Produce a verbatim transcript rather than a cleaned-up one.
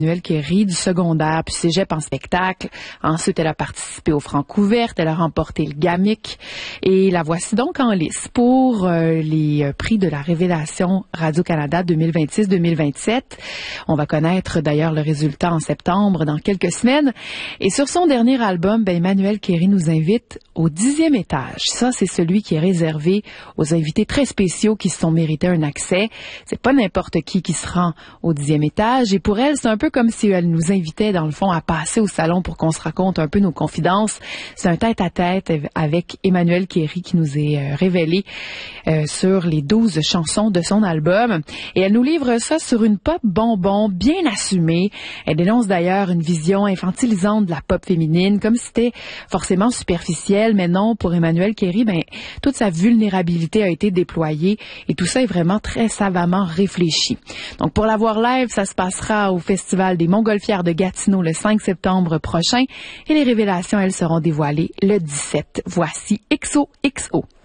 Emmanuelle Kéry du secondaire puis cégep en spectacle. Ensuite, elle a participé aux Francouvertes, elle a remporté le GAMIC et la voici donc en lice pour euh, les euh, prix de la Révélation Radio-Canada deux mille vingt-six deux mille vingt-sept. On va connaître d'ailleurs le résultat en septembre dans quelques semaines. Et sur son dernier album, ben, Emmanuelle Kéry nous invite au dixième étage. Ça, c'est celui qui est réservé aux invités très spéciaux qui se sont mérités un accès. C'est pas n'importe qui qui se rend au dixième étage. Et pour elle, c'est un peu comme si elle nous invitait, dans le fond, à passer au salon pour qu'on se raconte un peu nos confidences. C'est un tête-à-tête avec Emmanuelle Kéry qui nous est euh, révélé euh, sur les douze chansons de son album. Et elle nous livre ça sur une pop bonbon bien assumée. Elle dénonce d'ailleurs une vision infantilisante de la pop féminine, comme si c'était forcément superficiel. Mais non, pour Emmanuelle Kéry, ben, toute sa vulnérabilité a été déployée et tout ça est vraiment très savamment réfléchi. Donc, pour la voir live, ça se passera au Festival des Montgolfières de Gatineau le cinq septembre prochain et les révélations, elles seront dévoilées le dix-sept. Voici X O X O.